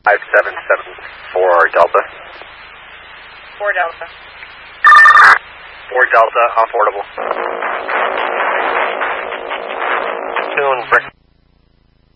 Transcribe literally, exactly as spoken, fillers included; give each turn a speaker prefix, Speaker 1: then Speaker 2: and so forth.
Speaker 1: five seven seven four Delta.
Speaker 2: four Delta.
Speaker 1: four Delta, affordable. Tune brick.